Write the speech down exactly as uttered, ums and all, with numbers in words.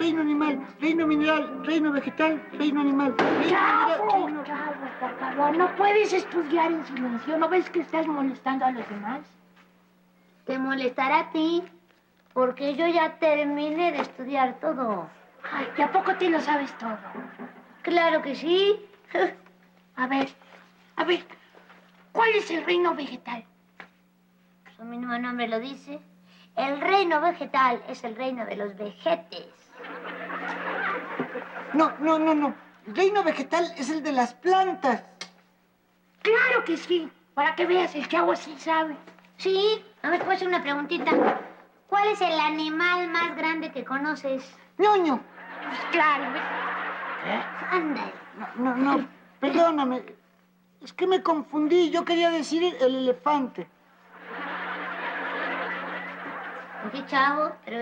reino animal, reino mineral, reino vegetal, reino animal, reino Chavo, mineral, reino... Chavo, por favor, no puedes estudiar en silencio. ¿No ves que estás molestando a los demás? Te molestará a ti, porque yo ya terminé de estudiar todo. Ay, ¿y a poco te lo sabes todo? Claro que sí. A ver, a ver, ¿cuál es el reino vegetal? Su mismo nombre lo dice. El reino vegetal es el reino de los vegetes. No, no, no, no. El reino vegetal es el de las plantas. Claro que sí. Para que veas, el Chavo sí sabe. Sí, a ver, puedo hacer una preguntita. ¿Cuál es el animal más grande que conoces? Ñoño. Pues claro. ¿Qué? Ándale. No, no, no, perdóname. Es que me confundí. Yo quería decir el elefante. ¿Qué, Chavo? Pero